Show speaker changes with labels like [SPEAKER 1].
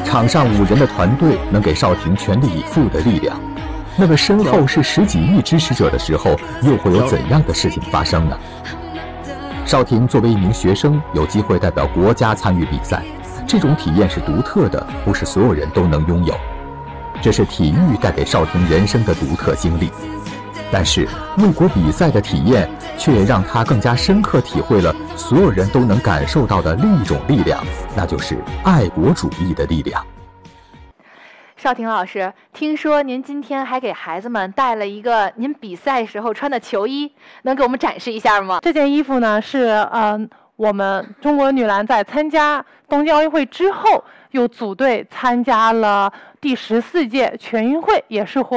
[SPEAKER 1] 场上5人的团队能给邵婷全力以赴的力量，那么身后是10几亿支持者的时候，又会有怎样的事情发生呢？邵婷作为一名学生，有机会代表国家参与比赛，这种体验是独特的，不是所有人都能拥有。这是体育带给邵婷人生的独特经历，但是为国比赛的体验却也让她更加深刻体会了所有人都能感受到的另一种力量，那就是爱国主义的力量。
[SPEAKER 2] 邵婷老师，听说您今天还给孩子们带了一个您比赛时候穿的球衣，能给我们展示一下吗？
[SPEAKER 3] 这件衣服呢是我们中国女篮在参加东京奥运会之后，又组队参加了第14届全运会，也是获